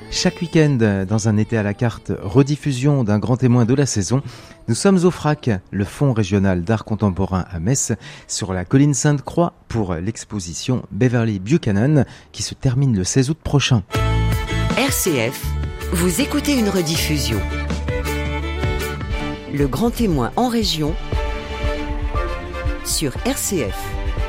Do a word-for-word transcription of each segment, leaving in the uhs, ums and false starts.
Chaque week-end, dans un été à la carte, rediffusion d'un grand témoin de la saison, nous sommes au F R A C, le Fonds régional d'art contemporain à Metz, sur la colline Sainte-Croix pour l'exposition Beverly Buchanan qui se termine le seize août prochain. R C F, vous écoutez une rediffusion. Le grand témoin en région sur R C F.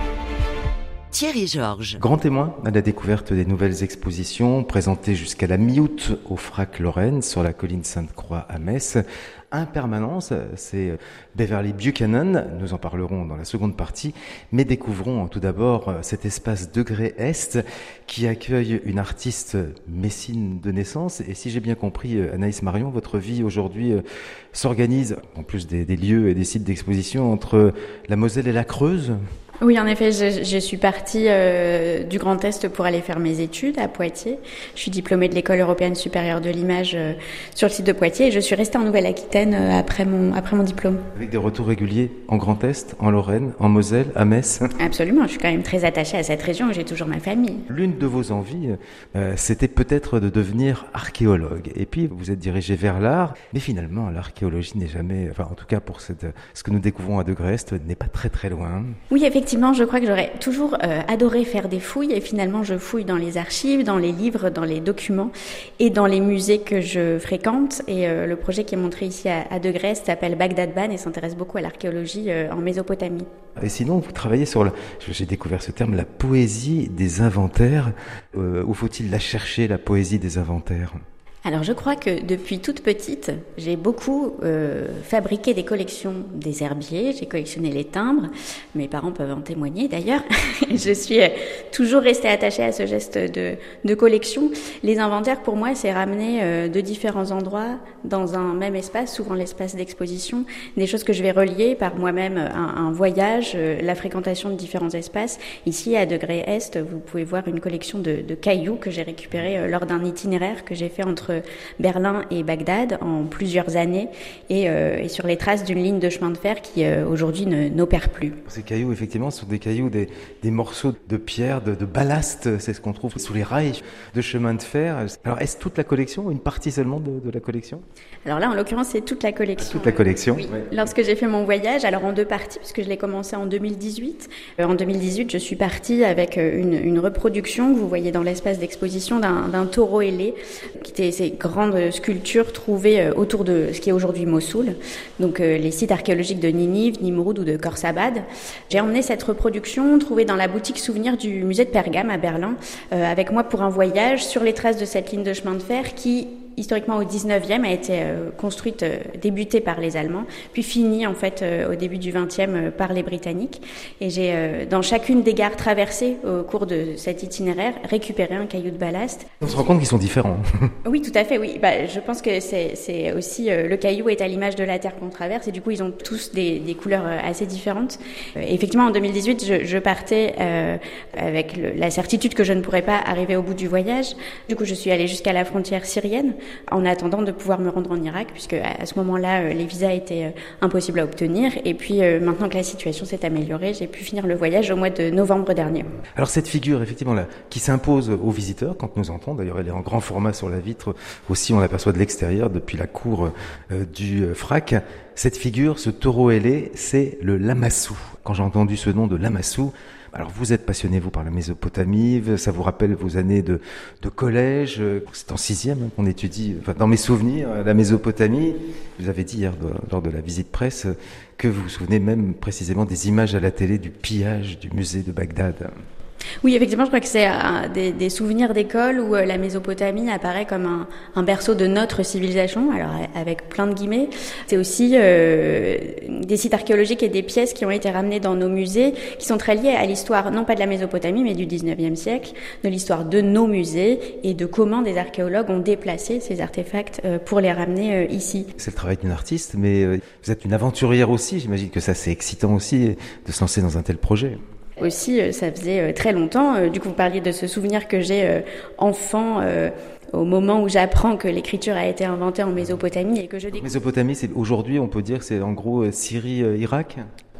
Thierry Georges. Grand témoin à la découverte des nouvelles expositions présentées jusqu'à la mi-août au F R A C Lorraine sur la colline Sainte-Croix à Metz. Impermanence, c'est Beverly Buchanan, nous en parlerons dans la seconde partie, mais découvrons tout d'abord cet espace Degré Est qui accueille une artiste messine de naissance. Et si j'ai bien compris, Anaïs Marion, votre vie aujourd'hui s'organise, en plus des, des lieux et des sites d'exposition, entre la Moselle et la Creuse. Oui, en effet, je, je suis partie euh, du Grand Est pour aller faire mes études à Poitiers. Je suis diplômée de l'École européenne supérieure de l'image euh, sur le site de Poitiers et je suis restée en Nouvelle-Aquitaine euh, après mon après mon diplôme. Avec des retours réguliers en Grand Est, en Lorraine, en Moselle, à Metz. Absolument, je suis quand même très attachée à cette région où j'ai toujours ma famille. L'une de vos envies, euh, c'était peut-être de devenir archéologue. Et puis, vous êtes dirigée vers l'art, mais finalement, l'archéologie n'est jamais, enfin, en tout cas pour cette, ce que nous découvrons à Degré Est, n'est pas très très loin. Oui, effectivement. Effectivement, je crois que j'aurais toujours euh, adoré faire des fouilles et finalement je fouille dans les archives, dans les livres, dans les documents et dans les musées que je fréquente. Et euh, le projet qui est montré ici à, à Degré Est s'appelle Bagdad Ban et s'intéresse beaucoup à l'archéologie euh, en Mésopotamie. Et sinon, vous travaillez sur, le, j'ai découvert ce terme, la poésie des inventaires. Euh, où faut-il la chercher, la poésie des inventaires ? Alors je crois que depuis toute petite, j'ai beaucoup euh, fabriqué des collections des herbiers, j'ai collectionné les timbres, mes parents peuvent en témoigner d'ailleurs, je suis euh, toujours restée attachée à ce geste de, de collection. Les inventaires pour moi c'est ramener euh, de différents endroits dans un même espace, souvent l'espace d'exposition, des choses que je vais relier par moi-même, un, un voyage, euh, la fréquentation de différents espaces. Ici à Degré Est, vous pouvez voir une collection de, de cailloux que j'ai récupérés euh, lors d'un itinéraire que j'ai fait entre Berlin et Bagdad en plusieurs années et, euh, et sur les traces d'une ligne de chemin de fer qui euh, aujourd'hui ne, n'opère plus. Ces cailloux effectivement sont des cailloux, des, des morceaux de pierre, de, de ballast, c'est ce qu'on trouve sous les rails de chemin de fer. Alors est-ce toute la collection ou une partie seulement de, de la collection ? Alors là en l'occurrence c'est toute la collection. Toute la collection. Oui. Ouais. Lorsque j'ai fait mon voyage, alors en deux parties puisque je l'ai commencé en deux mille dix-huit. Euh, en deux mille dix-huit je suis partie avec une, une reproduction que vous voyez dans l'espace d'exposition d'un, d'un taureau ailé qui était ces grandes sculptures trouvées autour de ce qui est aujourd'hui Mossoul, donc euh, les sites archéologiques de Ninive, Nimroud ou de Khorsabad. J'ai emmené cette reproduction trouvée dans la boutique souvenir du musée de Pergame à Berlin euh, avec moi pour un voyage sur les traces de cette ligne de chemin de fer qui historiquement au dix-neuvième a été euh, construite, euh, débutée par les Allemands, puis finie en fait euh, au début du vingtième euh, par les Britanniques. Et j'ai euh, dans chacune des gares traversées au cours de cet itinéraire récupéré un caillou de ballast. On se rend compte qu'ils sont différents. Oui, tout à fait. Oui, bah, je pense que c'est, c'est aussi euh, le caillou est à l'image de la terre qu'on traverse et du coup ils ont tous des, des couleurs euh, assez différentes. Euh, effectivement, en deux mille dix-huit, je, je partais euh, avec le, la certitude que je ne pourrais pas arriver au bout du voyage. Du coup, je suis allée jusqu'à la frontière syrienne en attendant de pouvoir me rendre en Irak, puisque à ce moment-là, les visas étaient impossibles à obtenir. Et puis, maintenant que la situation s'est améliorée, j'ai pu finir le voyage au mois de novembre dernier. Alors cette figure, effectivement, là, qui s'impose aux visiteurs quand nous entrons, d'ailleurs elle est en grand format sur la vitre, aussi on l'aperçoit de l'extérieur depuis la cour euh, du F R A C. Cette figure, ce taureau ailé, c'est le lamassou. Quand j'ai entendu ce nom de lamassou, alors vous êtes passionné vous par la Mésopotamie, ça vous rappelle vos années de, de collège, c'est en sixième hein, qu'on étudie, enfin, dans mes souvenirs, la Mésopotamie. Vous avez dit hier lors de la visite presse que vous vous souvenez même précisément des images à la télé du pillage du musée de Bagdad. Oui, effectivement, je crois que c'est euh, des, des souvenirs d'école où euh, la Mésopotamie apparaît comme un, un berceau de notre civilisation, alors avec plein de guillemets. C'est aussi euh, des sites archéologiques et des pièces qui ont été ramenées dans nos musées, qui sont très liées à l'histoire, non pas de la Mésopotamie, mais du dix-neuvième siècle, de l'histoire de nos musées et de comment des archéologues ont déplacé ces artefacts euh, pour les ramener euh, ici. C'est le travail d'une artiste, mais euh, vous êtes une aventurière aussi, j'imagine que ça c'est excitant aussi de se lancer dans un tel projet. Aussi, ça faisait très longtemps. Du coup, vous parliez de ce souvenir que j'ai enfant au moment où j'apprends que l'écriture a été inventée en Mésopotamie et que je découvre. Mésopotamie, c'est aujourd'hui, on peut dire, c'est en gros Syrie, Irak.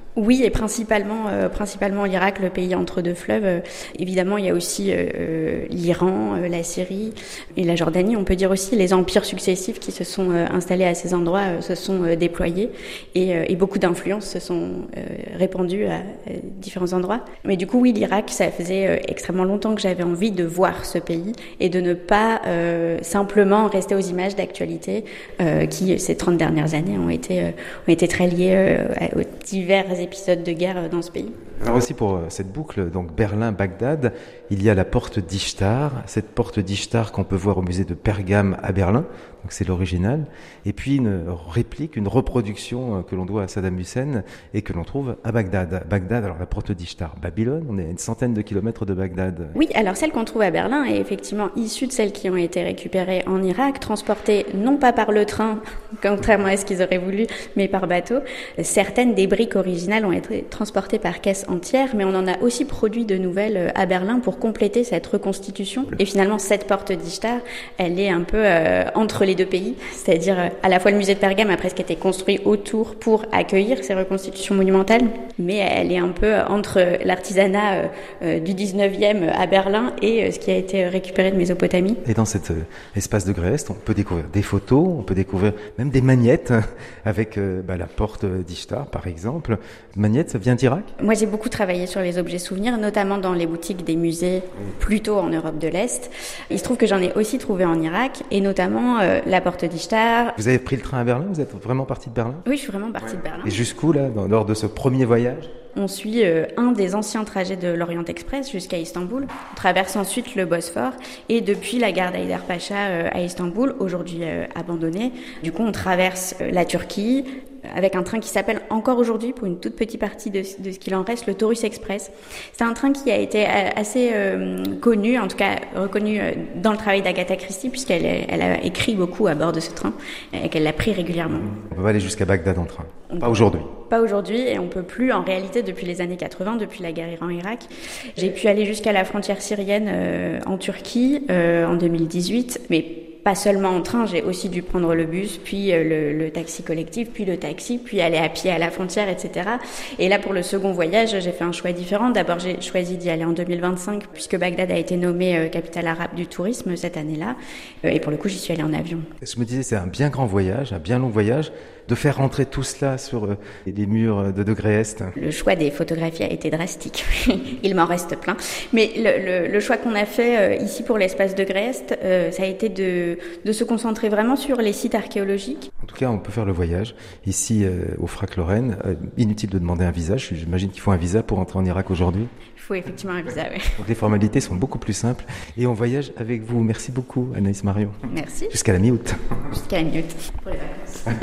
Oui, et principalement, euh, principalement l'Irak, le pays entre deux fleuves. Euh, évidemment, il y a aussi euh, l'Iran, euh, la Syrie et la Jordanie. On peut dire aussi les empires successifs qui se sont euh, installés à ces endroits euh, se sont euh, déployés et, euh, et beaucoup d'influences se sont euh, répandues à, à différents endroits. Mais du coup, oui, l'Irak, ça faisait euh, extrêmement longtemps que j'avais envie de voir ce pays et de ne pas euh, simplement rester aux images d'actualité euh, qui, ces trente dernières années, ont été, euh, ont été très liées euh, aux divers épisodes de guerre dans ce pays. Alors aussi pour cette boucle, donc Berlin-Bagdad, il y a la porte d'Ishtar, cette porte d'Ishtar qu'on peut voir au musée de Pergame à Berlin, donc c'est l'original, et puis une réplique, une reproduction que l'on doit à Saddam Hussein et que l'on trouve à Bagdad. Bagdad, alors la porte d'Ishtar, Babylone, on est à une centaine de kilomètres de Bagdad. Oui, alors celle qu'on trouve à Berlin est effectivement issue de celles qui ont été récupérées en Irak, transportées non pas par le train, contrairement à ce qu'ils auraient voulu, mais par bateau. Certaines des briques originales ont été transportées par caisse entière, mais on en a aussi produit de nouvelles à Berlin pour compléter cette reconstitution. Et finalement, cette porte d'Ishtar, elle est un peu euh, entre les deux pays, c'est-à-dire euh, à la fois le musée de Pergame a presque été construit autour pour accueillir ces reconstitutions monumentales, mais elle est un peu entre l'artisanat euh, euh, du dix-neuvième à Berlin et euh, ce qui a été récupéré de Mésopotamie. Et dans cet euh, espace de Grèce, on peut découvrir des photos, on peut découvrir même des magnettes avec euh, bah, la porte d'Ishtar, par exemple. Magnettes, ça vient d'Irak ? Moi, j'ai beaucoup travaillé sur les objets souvenirs, notamment dans les boutiques des musées, plutôt en Europe de l'Est. Il se trouve que j'en ai aussi trouvé en Irak, et notamment euh, la porte d'Ishtar. Vous avez pris le train à Berlin ? Vous êtes vraiment parti de Berlin ? Oui, je suis vraiment partie de Berlin. Et jusqu'où, là, dans, lors de ce premier voyage ? On suit euh, un des anciens trajets de l'Orient Express jusqu'à Istanbul. On traverse ensuite le Bosphore et depuis la gare d'Haïder Pacha euh, à Istanbul, aujourd'hui euh, abandonnée, du coup on traverse euh, la Turquie avec un train qui s'appelle encore aujourd'hui, pour une toute petite partie de, de ce qu'il en reste, le Taurus Express. C'est un train qui a été assez euh, connu, en tout cas reconnu euh, dans le travail d'Agatha Christie, puisqu'elle elle a écrit beaucoup à bord de ce train et qu'elle l'a pris régulièrement. On peut aller jusqu'à Bagdad en train. Pas aujourd'hui. Pas aujourd'hui, et on peut plus en réalité depuis les années quatre-vingts, depuis la guerre Iran-Irak. J'ai pu aller jusqu'à la frontière syrienne euh, en Turquie euh, en deux mille dix-huit, mais pas seulement en train, j'ai aussi dû prendre le bus, puis le, le taxi collectif, puis le taxi, puis aller à pied à la frontière, et cetera. Et là, pour le second voyage, j'ai fait un choix différent. D'abord, j'ai choisi d'y aller en deux mille vingt-cinq, puisque Bagdad a été nommée euh, capitale arabe du tourisme cette année-là. Euh, et pour le coup, j'y suis allée en avion. Je me disais, c'est un bien grand voyage, un bien long voyage, de faire rentrer tout cela sur euh, les murs de Degré Est. Le choix des photographies a été drastique. Il m'en reste plein. Mais le, le, le choix qu'on a fait euh, ici pour l'espace Degré Est, euh, ça a été de de se concentrer vraiment sur les sites archéologiques. En tout cas, on peut faire le voyage ici euh, au Frac-Lorraine. Euh, inutile de demander un visa. J'imagine qu'il faut un visa pour entrer en Irak aujourd'hui. Il faut effectivement un visa, oui. Donc les formalités sont beaucoup plus simples et on voyage avec vous. Merci beaucoup, Anaïs Marion. Merci. Jusqu'à la mi-août. Jusqu'à la mi-août pour les vacances.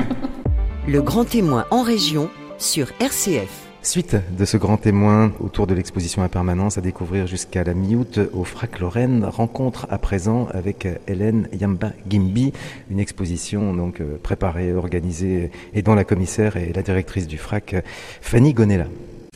Le grand témoin en région sur R C F. Suite de ce grand témoin autour de l'exposition à permanence à découvrir jusqu'à la mi-août au Frac-Lorraine, rencontre à présent avec Hélène Yamba-Gimbi, une exposition donc préparée, organisée et dont la commissaire est la directrice du Frac, Fanny Gonella.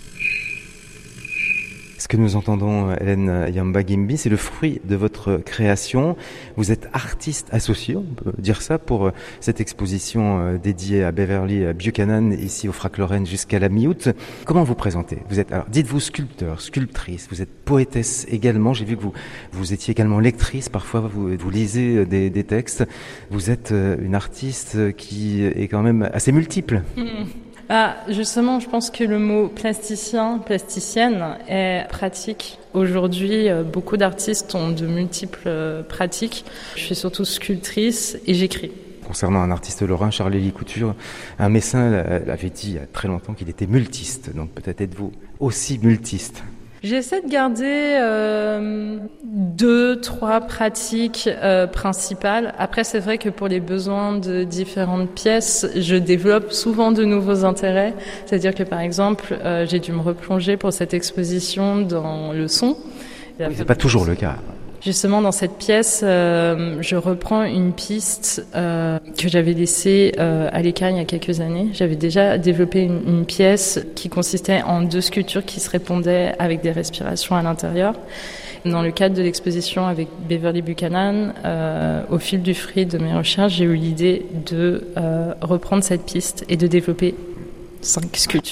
Ce que nous entendons, Hélène Yamba-Gimbi, c'est le fruit de votre création. Vous êtes artiste associé, on peut dire ça, pour cette exposition dédiée à Beverly Buchanan, ici au Frac-Lorraine jusqu'à la mi-août. Comment vous présentez ? Vous êtes, alors, dites-vous sculpteur, sculptrice, vous êtes poétesse également. J'ai vu que vous, vous étiez également lectrice, parfois vous, vous lisez des, des textes. Vous êtes une artiste qui est quand même assez multiple. Mmh. Ah, justement, je pense que le mot plasticien, plasticienne est pratique. Aujourd'hui, beaucoup d'artistes ont de multiples pratiques. Je suis surtout sculptrice et j'écris. Concernant un artiste lorrain, Charles-Élie Couture, un médecin avait dit il y a très longtemps qu'il était multiste. Donc peut-être êtes-vous aussi multiste. J'essaie de garder euh, deux, trois pratiques euh, principales. Après, c'est vrai que pour les besoins de différentes pièces, je développe souvent de nouveaux intérêts. C'est-à-dire que, par exemple, euh, j'ai dû me replonger pour cette exposition dans le son. Oui, c'est pas toujours le cas. Justement, dans cette pièce, euh, je reprends une piste euh, que j'avais laissée euh, à l'écart il y a quelques années. J'avais déjà développé une, une pièce qui consistait en deux sculptures qui se répondaient avec des respirations à l'intérieur. Dans le cadre de l'exposition avec Beverly Buchanan, euh, au fil du fruit de mes recherches, j'ai eu l'idée de euh, reprendre cette piste et de développer cinq sculptures.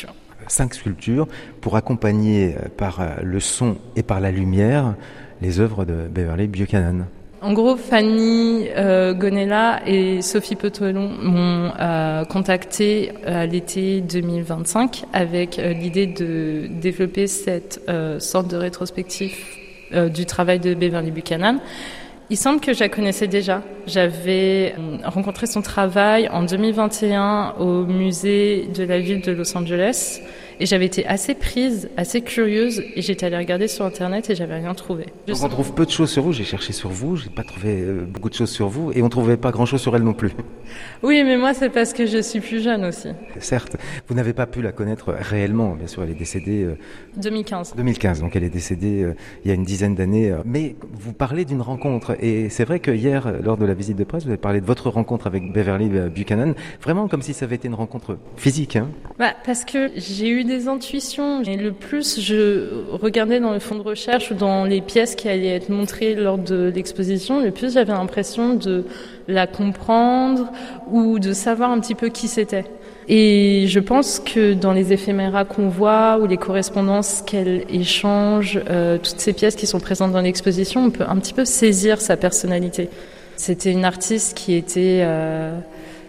cinq sculptures pour accompagner par le son et par la lumière les œuvres de Beverly Buchanan. En gros, Fanny euh, Gonella et Sophie Petolon m'ont euh, contacté à l'été deux mille vingt-cinq avec euh, l'idée de développer cette euh, sorte de rétrospective euh, du travail de Beverly Buchanan. Il semble que je la connaissais déjà. J'avais rencontré son travail en deux mille vingt et un au musée de la ville de Los Angeles et j'avais été assez prise, assez curieuse et j'étais allée regarder sur internet et j'avais rien trouvé. Donc on trouve peu de choses sur vous, j'ai cherché sur vous, j'ai pas trouvé beaucoup de choses sur vous et on trouvait pas grand chose sur elle non plus. Oui, mais moi c'est parce que je suis plus jeune aussi. Certes, vous n'avez pas pu la connaître réellement, bien sûr elle est décédée... Euh, deux mille quinze. deux mille quinze, donc elle est décédée euh, il y a une dizaine d'années. Euh, mais vous parlez d'une rencontre et c'est vrai que hier, lors de la visite de presse, vous avez parlé de votre rencontre avec Beverly Buchanan, vraiment comme si ça avait été une rencontre physique. Hein. Bah, parce que j'ai eu des intuitions et le plus je regardais dans le fond de recherche ou dans les pièces qui allaient être montrées lors de l'exposition, le plus j'avais l'impression de la comprendre ou de savoir un petit peu qui c'était. Et je pense que dans les éphéméras qu'on voit ou les correspondances qu'elle échange, euh, toutes ces pièces qui sont présentes dans l'exposition, on peut un petit peu saisir sa personnalité. C'était une artiste qui était euh,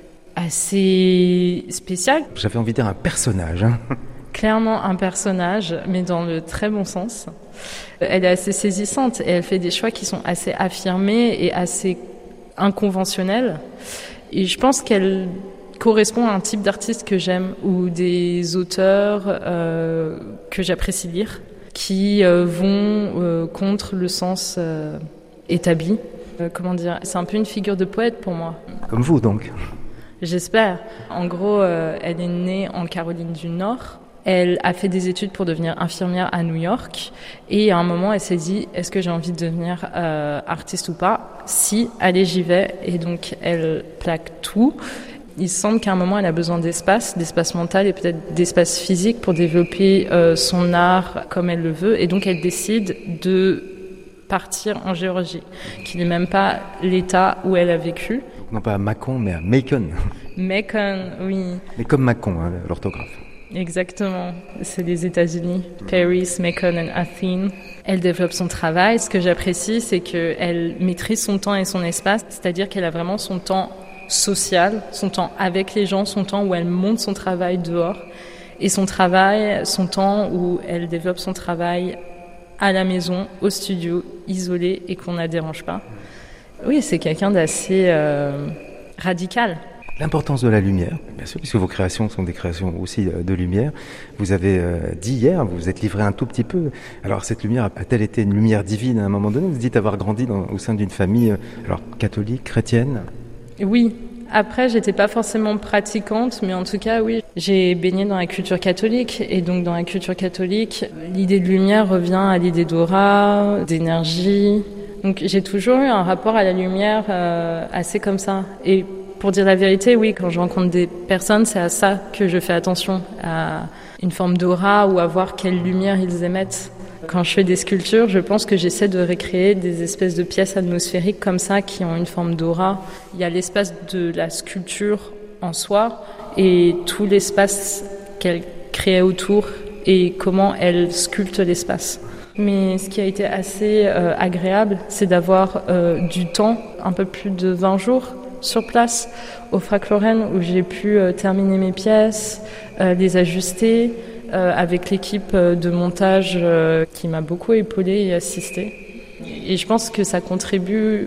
assez spéciale. J'avais envie de dire un personnage. Hein. Clairement un personnage, mais dans le très bon sens. Elle est assez saisissante et elle fait des choix qui sont assez affirmés et assez inconventionnels. Et je pense qu'elle correspond à un type d'artiste que j'aime ou des auteurs euh, que j'apprécie lire qui euh, vont euh, contre le sens euh, établi. Euh, comment dire, c'est un peu une figure de poète pour moi. Comme vous donc. J'espère. En gros, euh, elle est née en Caroline du Nord. Elle a fait des études pour devenir infirmière à New York et à un moment elle s'est dit est-ce que j'ai envie de devenir euh, artiste ou pas ? Si, allez j'y vais, et donc elle plaque tout. Il semble qu'à un moment elle a besoin d'espace, d'espace mental et peut-être d'espace physique pour développer euh, son art comme elle le veut et donc elle décide de partir en Géorgie, qui n'est même pas l'état où elle a vécu. Non pas à Macon mais à Macon. Macon, oui. Mais comme Macon, hein, l'orthographe. Exactement, c'est les États-Unis, Paris, Macon et Athènes. Elle développe son travail. Ce que j'apprécie, c'est qu'elle maîtrise son temps et son espace, c'est-à-dire qu'elle a vraiment son temps social, son temps avec les gens, son temps où elle monte son travail dehors, et son travail, son temps où elle développe son travail à la maison, au studio, isolé et qu'on ne la dérange pas. Oui, c'est quelqu'un d'assez euh, radical. L'importance de la lumière, bien sûr, puisque vos créations sont des créations aussi de lumière. Vous avez euh, dit hier, vous vous êtes livré un tout petit peu. Alors cette lumière a-t-elle été une lumière divine à un moment donné ? Vous dites avoir grandi dans, au sein d'une famille alors catholique, chrétienne ? Oui. Après, j'étais pas forcément pratiquante, mais en tout cas, oui, j'ai baigné dans la culture catholique. Et donc, dans la culture catholique, l'idée de lumière revient à l'idée d'aura, d'énergie. Donc, j'ai toujours eu un rapport à la lumière euh, assez comme ça. Et pour dire la vérité, oui, quand je rencontre des personnes, c'est à ça que je fais attention, à une forme d'aura ou à voir quelle lumière ils émettent. Quand je fais des sculptures, je pense que j'essaie de recréer des espèces de pièces atmosphériques comme ça qui ont une forme d'aura. Il y a l'espace de la sculpture en soi et tout l'espace qu'elle crée autour et comment elle sculpte l'espace. Mais ce qui a été assez euh, agréable, c'est d'avoir euh, du temps, un peu plus de vingt jours, sur place au Frac Lorraine où j'ai pu euh, terminer mes pièces, euh, les ajuster euh, avec l'équipe de montage euh, qui m'a beaucoup épaulée et assistée. Et je pense que ça contribue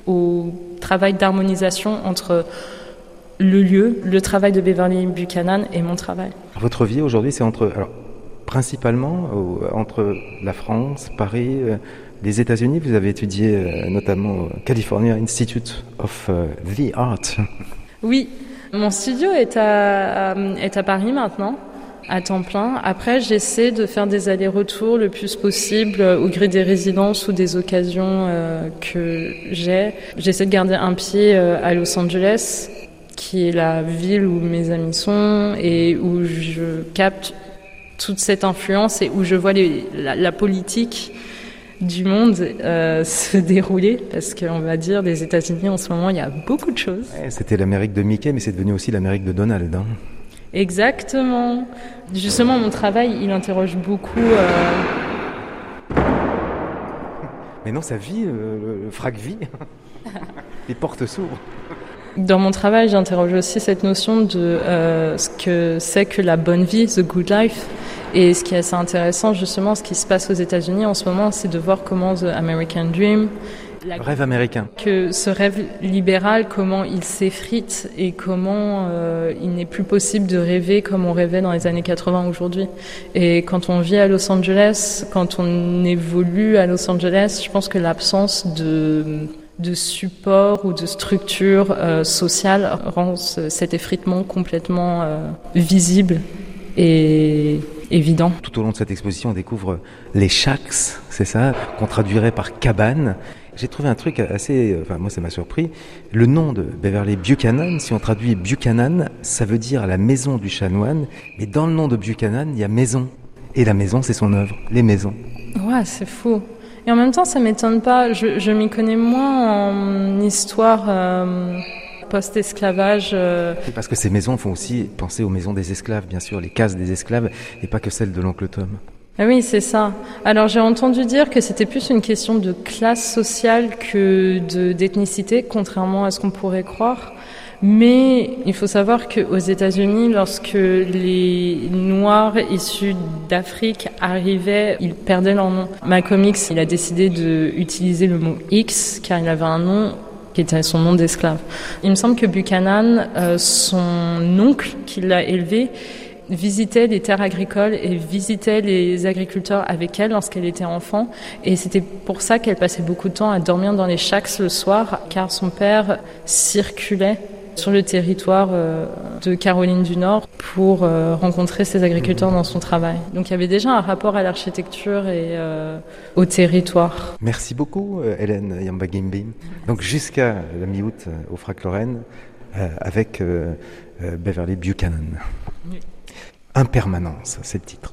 au travail d'harmonisation entre le lieu, le travail de Beverly Buchanan et mon travail. Votre vie aujourd'hui, c'est entre, alors, principalement euh, entre la France, Paris, euh, les États-Unis. Vous avez étudié euh, notamment au California Institute of uh, the Art. Oui, mon studio est à, est à Paris maintenant, à temps plein. Après, j'essaie de faire des allers-retours le plus possible au gré des résidences ou des occasions euh, que j'ai. J'essaie de garder un pied euh, à Los Angeles, qui est la ville où mes amis sont et où je capte toute cette influence et où je vois les, la, la politique du monde euh, se dérouler, parce qu'on va dire des États-Unis en ce moment il y a beaucoup de choses. Ouais, c'était l'Amérique de Mickey, mais c'est devenu aussi l'Amérique de Donald. Hein. Exactement. Justement, mon travail, il interroge beaucoup... Euh... Mais non, ça vit, euh, le frac vit. Les portes s'ouvrent. Dans mon travail, j'interroge aussi cette notion de euh, ce que c'est que la bonne vie, the good life. Et ce qui est assez intéressant, justement, ce qui se passe aux États-Unis en ce moment, c'est de voir comment the American Dream, la... rêve américain, que ce rêve libéral, comment il s'effrite et comment euh, il n'est plus possible de rêver comme on rêvait dans les années quatre-vingts aujourd'hui. Et quand on vit à Los Angeles, quand on évolue à Los Angeles, je pense que l'absence de de support ou de structure euh, sociale rend ce, cet effritement complètement euh, visible et évident. Tout au long de cette exposition, on découvre les shacks, c'est ça, qu'on traduirait par cabane. J'ai trouvé un truc assez, enfin moi ça m'a surpris, le nom de Beverly Buchanan, si on traduit Buchanan, ça veut dire la maison du chanoine, mais dans le nom de Buchanan, il y a maison. Et la maison, c'est son œuvre, les maisons. Ouais, c'est fou. Et en même temps, ça m'étonne pas. Je, je m'y connais moins en histoire euh, post-esclavage. Euh... Parce que ces maisons font aussi penser aux maisons des esclaves, bien sûr, les cases des esclaves, et pas que celles de l'oncle Tom. Ah oui, c'est ça. Alors j'ai entendu dire que c'était plus une question de classe sociale que de, d'ethnicité, contrairement à ce qu'on pourrait croire. Mais il faut savoir qu'aux États-Unis, lorsque les Noirs issus d'Afrique arrivaient, ils perdaient leur nom. Malcolm X, il a décidé d'utiliser le mot X car il avait un nom qui était son nom d'esclave. Il me semble que Buchanan, euh, son oncle qui l'a élevé, visitait les terres agricoles et visitait les agriculteurs avec elle lorsqu'elle était enfant. Et c'était pour ça qu'elle passait beaucoup de temps à dormir dans les shacks le soir, car son père circulait sur le territoire de Caroline du Nord pour rencontrer ces agriculteurs dans son travail. Donc il y avait déjà un rapport à l'architecture et euh, au territoire. Merci beaucoup Hélène Yambagimbi. Donc jusqu'à la mi-août au Frac Lorraine euh, avec euh, Beverly Buchanan. Oui. Impermanence, c'est le titre.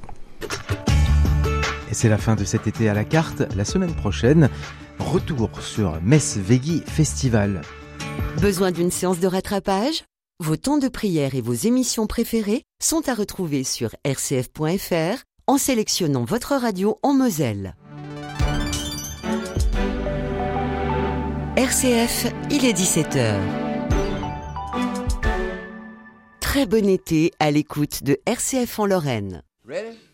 Et c'est la fin de cet été à la carte. La semaine prochaine, retour sur Mess Veggie Festival. Besoin d'une séance de rattrapage ? Vos temps de prière et vos émissions préférées sont à retrouver sur r c f point f r en sélectionnant votre radio en Moselle. R C F, il est dix-sept heures. Très bon été à l'écoute de R C F en Lorraine. Ready?